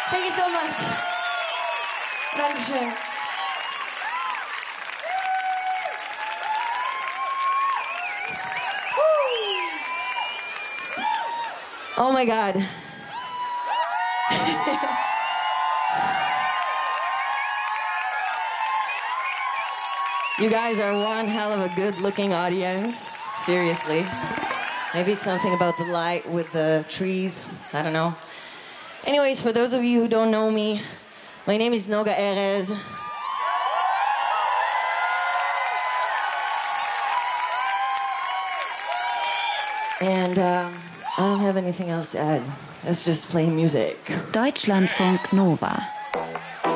Thank you so much. Dankeschön. Oh my God. You guys are one hell of a good-looking audience. Seriously. Maybe it's something about the light with the trees. I don't know. Anyways, for those of you who don't know me, my name is Noga Erez. And I don't have anything else to add. Let's just play music. Deutschlandfunk Nova.